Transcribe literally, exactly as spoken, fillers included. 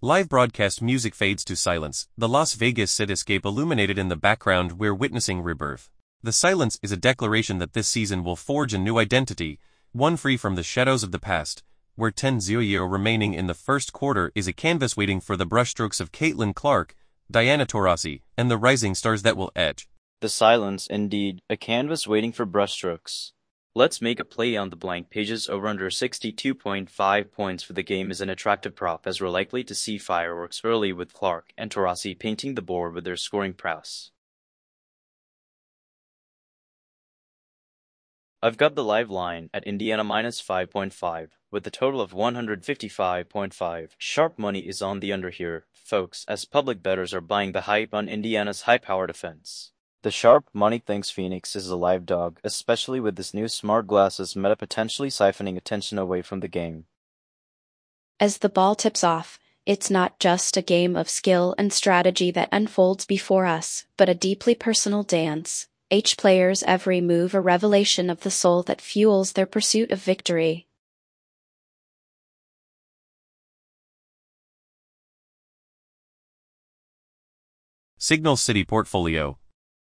Live broadcast music fades to silence, the Las Vegas cityscape illuminated in the background. We're witnessing rebirth. The silence is a declaration that this season will forge a new identity, one free from the shadows of the past, where ten zero remaining in the first quarter is a canvas waiting for the brushstrokes of Caitlin Clark, Diana Taurasi, and the rising stars that will etch. The silence, indeed, a canvas waiting for brushstrokes. Let's make a play on the blank pages. Over under sixty-two point five points for the game is an attractive prop, as we're likely to see fireworks early with Clark and Taurasi painting the board with their scoring prowess. I've got the live line at Indiana minus five point five, with a total of one hundred fifty-five point five. Sharp money is on the under here, folks, as public bettors are buying the hype on Indiana's high-powered offense. The sharp money thinks Phoenix is a live dog, especially with this new smart glasses meta potentially siphoning attention away from the game. As the ball tips off, it's not just a game of skill and strategy that unfolds before us, but a deeply personal dance. Each player's every move a revelation of the soul that fuels their pursuit of victory. Signal City Portfolio.